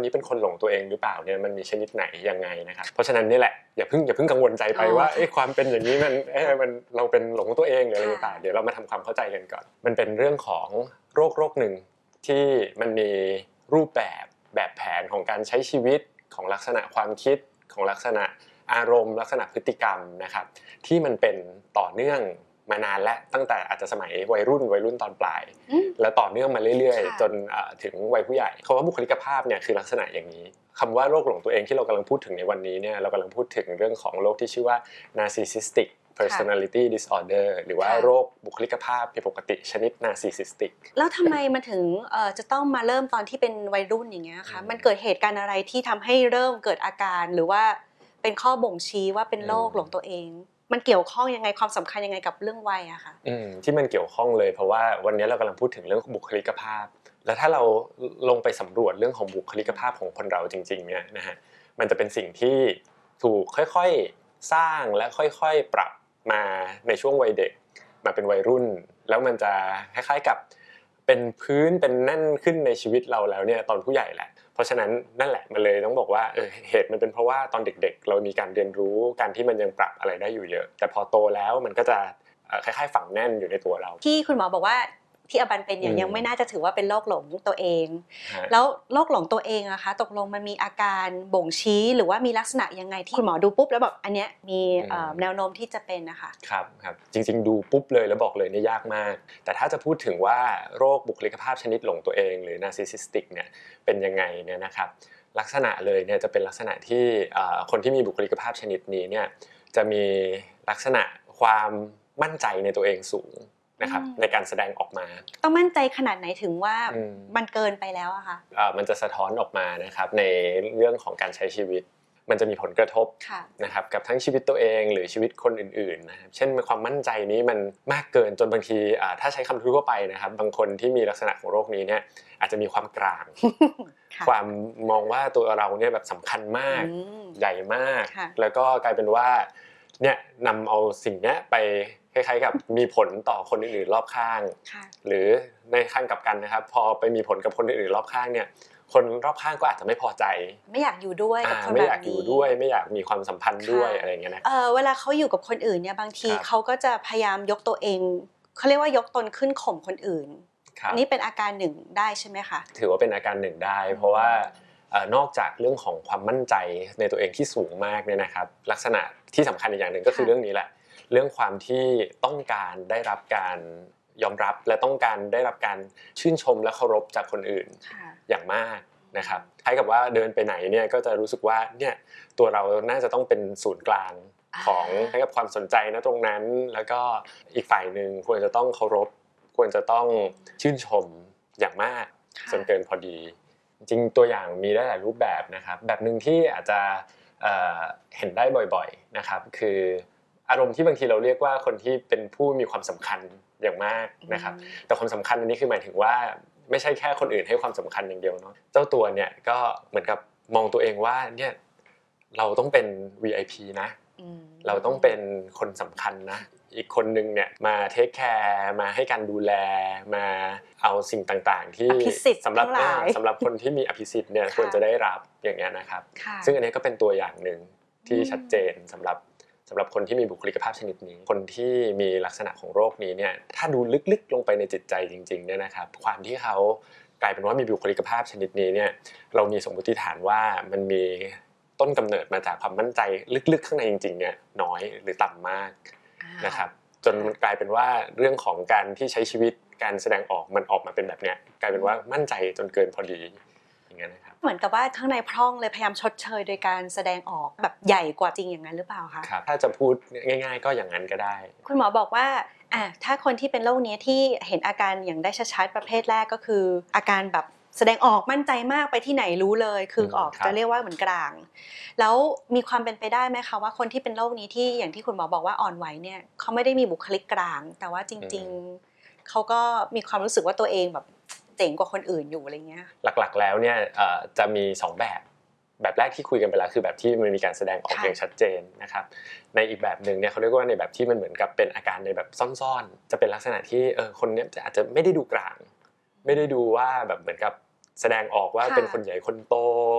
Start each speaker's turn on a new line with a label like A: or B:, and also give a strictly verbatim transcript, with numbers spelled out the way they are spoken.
A: นี้เป็นคนหลงตัวเองหรือเปล่าเนี่ยมันมีชนิดไหนยังไงนะครับเพราะฉะนั้นนี่แหละอย่าเพิ่งอย่าเพิ่งกังวลใจไปว่าเอ๊ะความเป็นอย่างนี้มันเอ๊ะมันเราเป็นหลงตัวเองหรืออะไรต่างๆเดี๋ยวเรามาทำความเข้าใจกันก่อนมันเป็นเรื่องของโรคโรคหนึ่งที่มันมีรูปแบบแบบแผนของการใช้ชีวิตของลักษณะความคิดของลักษณะอารมณ์ลักษณะพฤติกรรมนะครับที่มันเป็นต่อเนื่องมานานและตั้งแต่อาจจะสมัยวัยรุ่นวัยรุ่นตอนปลายแล้วต่อเนื่องมาเรื่อยๆจนถึงวัยผู้ใหญ่คำว่าบุคลิกภาพเนี่ยคือลักษณะอย่างนี้คำว่าโรคหลงตัวเองที่เรากำลังพูดถึงในวันนี้เนี่ยเรากำลังพูดถึงเรื่องของโรคที่ชื่อว่า narcissistic personality disorder หรือว่าโรคบุคลิกภาพผิดปกติชนิด narcissistic
B: แล้วทำไมมันถึงเอ่อจะต้องมาเริ่มตอนที่เป็นวัยรุ่นอย่างเงี้ยคะมันเกิดเหตุการณ์อะไรที่ทำให้เริ่มเกิดอาการหรือว่าเป็นข้อบ่งชี้ว่าเป็นโรคหลงตัวเองมันเกี่ยวข้องยังไงความสำคัญยังไงกับเรื่องวัยอะคะ
A: อืมที่มันเกี่ยวข้องเลยเพราะว่าวันนี้เรากำลังพูดถึงเรื่องบุคลิกภาพแล้วถ้าเราลงไปสำรวจเรื่องของบุคลิกภาพของคนเราจริงๆเนี่ยนะฮะมันจะเป็นสิ่งที่ถูกค่อยๆสร้างและค่อยๆปรับมาในช่วงวัยเด็กมาเป็นวัยรุ่นแล้วมันจะคล้ายๆกับเป็นพื้นเป็นแน่นขึ้นในชีวิตเราแล้วเนี่ยตอนผู้ใหญ่แหละเพราะฉะนั้นนั่นแหละมันเลยต้องบอกว่าเออเหตุมันเป็นเพราะว่าตอนเด็กๆเรามีการเรียนรู้การที่มันยังปรับอะไรได้อยู่เยอะแต่พอโตแล้วมันก็จะคล้ายๆฝังแน่นอยู่ในตัวเรา
B: ที่คุณหมอบอกว่าที่อบันเป็นเนี่ยยังไม่น่าจะถือว่าเป็นโรคหลงตัวเองแล้วโรคหลงตัวเองอะคะตกลงมันมีอาการบ่งชี้หรือว่ามีลักษณะยังไงที่คุณหมอดูปุ๊บแล้วแบบอันเนี้ยมีแนวโน้มที่จะเป็นนะคะ
A: ครับครับจริงๆดูปุ๊บเลยแล้วบอกเลยเนี่ยยากมากแต่ถ้าจะพูดถึงว่าโรคบุคลิกภาพชนิดหลงตัวเองหรือ narcissistic เนี่ยเป็นยังไงเนี่ยนะครับลักษณะเลยเนี่ยจะเป็นลักษณะที่คนที่มีบุคลิกภาพชนิดนี้เนี่ยจะมีลักษณะความมั่นใจในตัวเองสูงนะครับในการแสดงออกมา
B: ต้องมั่นใจขนาดไหนถึงว่ามันเกินไปแล้วอะคะ
A: มันจะสะท้อนออกมานะครับในเรื่องของการใช้ชีวิตมันจะมีผลกระทบนะครับกับทั้งชีวิตตัวเองหรือชีวิตคนอื่นๆนะครับเช่นความมั่นใจนี้มันมากเกินจนบางทีถ้าใช้คำทั่วไปนะครับบางคนที่มีลักษณะของโรคนี้เนี่ยอาจจะมีความกลางความมองว่าตัวเราเนี่ยแบบสำคัญมากใหญ่มากแล้วก็กลายเป็นว่าเนี่ยนำเอาสิ่งนี้ไปคล้ายๆกับมีผลต่อคนอื่นๆรอบข้างหรือในข้างกลับกันนะครับพอไปมีผลกับคนอื่นๆรอบข้างเนี่ยคนรอบข้างก็อาจจะไม่พอใจ
B: ไม่อยากอยู่ด้วยกับคนแบบนี้
A: ไม่อยากอยู่ด้วยไม่อยากมีความสัมพันธ์ด้วยอะไรอย่างเงี้ยนะ
B: เออเวลาเขาอยู่กับคนอื่นเนี่ยบางทีเขาก็จะพยายามยกตัวเองเขาเรียกว่ายกตนขึ้นข่มคนอื่นนี่เป็นอาการหนึ่งได้ใช่ไหมคะ
A: ถือว่าเป็นอาการหนึ่งได้เพราะว่านอกจากเรื่องของความมั่นใจในตัวเองที่สูงมากเนี่ยนะครับลักษณะที่สำคัญอีกอย่างหนึ่งก็คือเรื่องนี้แหละเรื่องความที่ต้องการได้รับการยอมรับและต้องการได้รับการชื่นชมและเคารพจากคนอื่นอย่างมากนะครับคล้ายกับว่าเดินไปไหนเนี่ยก็จะรู้สึกว่าเนี่ยตัวเราน่าจะต้องเป็นศูนย์กลางของให้กับความสนใจนะตรงนั้นแล้วก็อีกฝ่ายนึงควรจะต้องเคารพควรจะต้องชื่นชมอย่างมากจนเกินพอดีจริงตัวอย่างมีได้หลายรูปแบบนะครับแบบนึงที่อาจจะเอ่อเห็นได้บ่อยๆนะครับคืออารมณ์ที่บางทีเราเรียกว่าคนที่เป็นผู้มีความสำคัญอย่างมากนะครับแต่ความสำคัญอันนี้คือหมายถึงว่าไม่ใช่แค่คนอื่นให้ความสำคัญอย่างเดียวเนาะเจ้าตัวเนี่ยก็เหมือนกับมองตัวเองว่าเนี่ยเราต้องเป็น วี ไอ พี นะเราต้องเป็นคนสำคัญนะอีกคนนึงเนี่ยมาเทคแคร์มาให้การดูแลมาเอาสิ่งต่างๆที่สำหรับสำหรับคนที่มีอภิสิทธิ์เนี่ยควรจะได้รับอย่างเงี้ยนะครับซึ่งอันนี้ก็เป็นตัวอย่างหนึ่งที่ชัดเจนสำหรับสำหรับคนที่มีบุคลิกภาพชนิดนี้คนที่มีลักษณะของโรคนี้เนี่ยถ้าดูลึกๆลงไปในจิตใจจริงๆเนี่ยนะครับความที่เขากลายเป็นว่ามีบุคลิกภาพชนิดนี้เนี่ยเรามีสมมติฐานว่ามันมีต้นกำเนิดมาจากความมั่นใจลึกๆข้างในจริงๆเนี่ยน้อยหรือต่ำมากนะครับจนมันกลายเป็นว่าเรื่องของการที่ใช้ชีวิตการแสดงออกมันออกมาเป็นแบบเนี้ยกลายเป็นว่ามั่นใจจนเกินพอดีอย่างเงี้ยนะครับ
B: เหมือนกับว่าข้างในพร่องเลยพยายามชดเชยโดยการแสดงออกแบบใหญ่กว่าจริงอย่างนั้นหรือเปล่าคะ
A: ครับถ้าจะพูดง่ายๆก็อย่างนั้นก็ได้
B: คุณหมอบอกว่าอ่ะถ้าคนที่เป็นโรคนี้ที่เห็นอาการอย่างได้ชัดๆประเภทแรกก็คืออาการแบบแสดงออกมั่นใจมากไปที่ไหนรู้เลยคือออกจะเรียกว่าเหมือนกลางแล้วมีความเป็นไปได้ไหมคะว่าคนที่เป็นโรคนี้ที่อย่างที่คุณหมอบอกว่าอ่อนไหวเนี่ยเขาไม่ได้มีบุคลิกกลางแต่ว่าจริงๆเขาก็มีความรู้สึกว่าตัวเองแบบเจ๋งกว่าคนอื่นอยู่อะไรเงี้ย
A: หลักๆแล้วเนี่ยจะมีสองแบบแบบแรกที่คุยกันไปแล้วคือแบบที่มันมีการแสดงออกอย่างชัดเจนนะครับในอีกแบบนึงเนี่ยเขาเรียกว่าในแบบที่มันเหมือนกับเป็นอาการในแบบซ่อนๆจะเป็นลักษณะที่เออคนเนี้ยอาจจะไม่ได้ดูกลางไม่ได้ดูว่าแบบเหมือนกับแสดงออกว่าเป็นคนใหญ่คนโต